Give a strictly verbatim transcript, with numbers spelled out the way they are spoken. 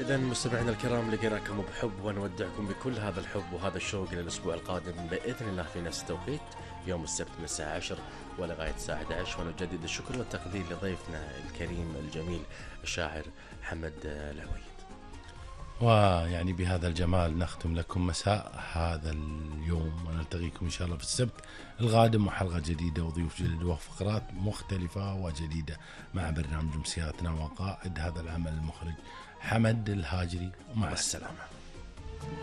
إذا مستمعينا الكرام لقيناكم بحب ونودعكم بكل هذا الحب وهذا الشوق إلى الأسبوع القادم بإذن الله في نفس التوقيت يوم السبت من الساعة عشر ولغاية الساعة أحد عشر. ونجدد الشكر والتقدير لضيفنا الكريم الجميل الشاعر حمد العويد. ويعني بهذا الجمال نختم لكم مساء هذا اليوم، ونلتقيكم إن شاء الله في السبت القادم وحلقة جديدة وضيوف جدد وفقرات مختلفة وجديدة مع برنامج أمسياتنا. وقائد هذا العمل المخرج حمد الهاجري، ومع السلامة.